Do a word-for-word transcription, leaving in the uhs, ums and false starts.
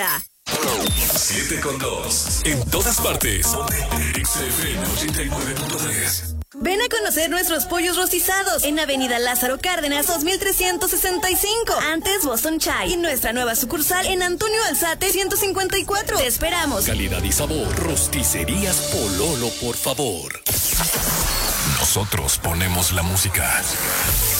hora. siete con dos. En todas partes. X F M ochenta y nueve punto tres. Ven a conocer nuestros pollos rostizados en Avenida Lázaro Cárdenas dos mil trescientos sesenta y cinco, antes Boston Chai, y nuestra nueva sucursal en Antonio Alzate ciento cincuenta y cuatro. Te esperamos. Calidad y sabor. Rosticerías Pololo, por favor. Nosotros ponemos la música.